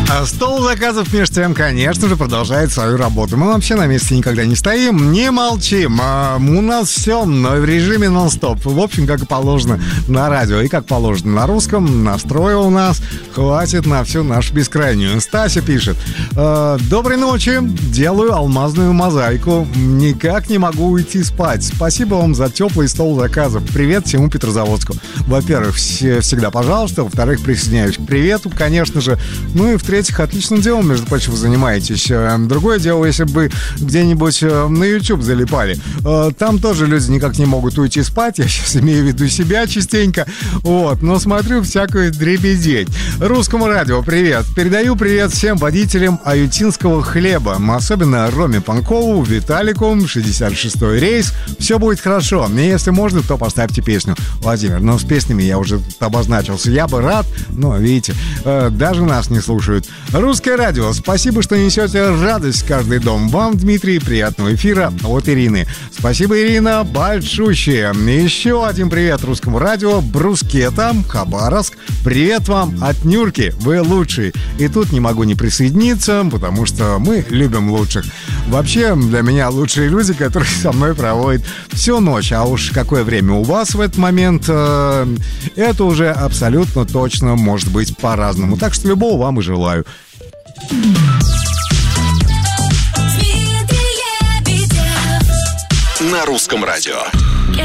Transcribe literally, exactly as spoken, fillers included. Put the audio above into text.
Стол заказов между тем, конечно же, продолжает свою работу. Мы вообще на месте никогда не стоим, не молчим. А у нас все в режиме нон-стоп. В общем, как и положено на радио. И как положено на русском. Настроя у нас хватит на всю нашу бескрайнюю. Стася пишет: доброй ночи, делаю алмазную мозаику. Никак не могу уйти спать. Спасибо вам за теплый стол заказов. Привет всему Петрозаводску. Во-первых, всегда пожалуйста. Во-вторых, присоединяюсь к привету, конечно же. Ну и в-третьих, отличным делом, между прочим, вы занимаетесь. Другое дело, если бы где-нибудь на YouTube залипали. Там тоже люди никак не могут уйти спать. Я сейчас имею в виду себя частенько. Вот, но смотрю всякую дребедень. Русскому радио привет. Передаю привет всем водителям аютинского хлеба. Особенно Роме Панкову, Виталику, шестьдесят шестой рейс. Все будет хорошо. И если можно, то поставьте песню. Владимир, но с песнями я уже обозначился. Я бы рад, но, видите, даже нас не слушают. Русское радио, спасибо, что несете радость в каждый дом. Вам, Дмитрий, приятного эфира от Ирины. Спасибо, Ирина, большущее. Еще один привет русскому радио. Брускета, Хабаровск. Привет вам от Нюрки, вы лучшие. И тут не могу не присоединиться, потому что мы любим лучших. Вообще, для меня лучшие люди, которые со мной проводят всю ночь. А уж какое время у вас в этот момент, э, это уже абсолютно точно может быть по-разному. Так что любого вам и желаю. На русском радио.